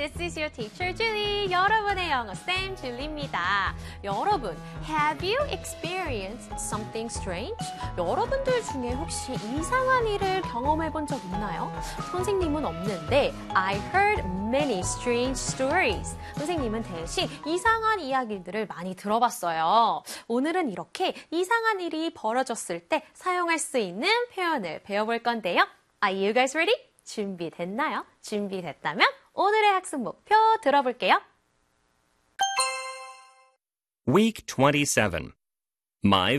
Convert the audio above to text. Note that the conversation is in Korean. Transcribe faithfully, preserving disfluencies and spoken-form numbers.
This is your teacher Julie. 여러분의 영어 쌤 줄리입니다. 여러분, have you experienced something strange? 여러분들 중에 혹시 이상한 일을 경험해 본 적 있나요? 선생님은 없는데 I heard many strange stories. 선생님은 대신 이상한 이야기들을 많이 들어봤어요. 오늘은 이렇게 이상한 일이 벌어졌을 때 사용할 수 있는 표현을 배워볼 건데요. Are you guys ready? 준비됐나요? 준비됐다면 오늘의 학습 목표 들어볼게요. Week twenty-seven. My